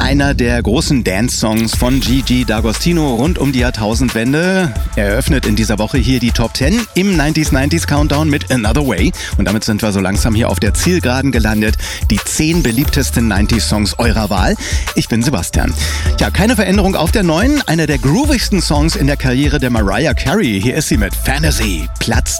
Einer der großen Dance-Songs von Gigi D'Agostino rund um die Jahrtausendwende eröffnet in dieser Woche hier die Top 10 im 90s Countdown mit Another Way. Und damit sind wir so langsam hier auf der Zielgeraden gelandet. Die 10 beliebtesten 90s-Songs eurer Wahl. Ich bin Sebastian. Ja, keine Veränderung auf der 9. Einer der groovigsten Songs in der Karriere der Mariah Carey. Hier ist sie mit Fantasy, Platz